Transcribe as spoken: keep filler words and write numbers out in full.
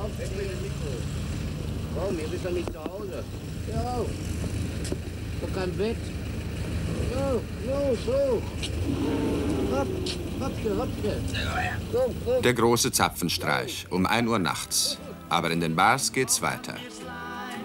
Komm, weg mit dem Mikro. Komm, ihr bist doch nicht zu Hause. Jo. Doch kein Bett. Jo, jo, so. Hopp, hoppke, hoppke. So, so. Der große Zapfenstreich um ein Uhr nachts. Aber in den Bars geht's weiter.